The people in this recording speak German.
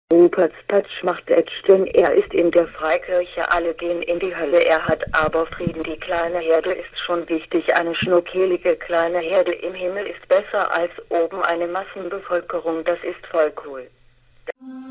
Ruperts Patsch macht Edgen, er ist in der Freikirche, alle gehen in die Hölle, er hat aber Frieden. Die kleine Herde ist schon wichtig, eine schnuckelige kleine Herde im Himmel ist besser als oben eine Massenbevölkerung, das ist voll cool.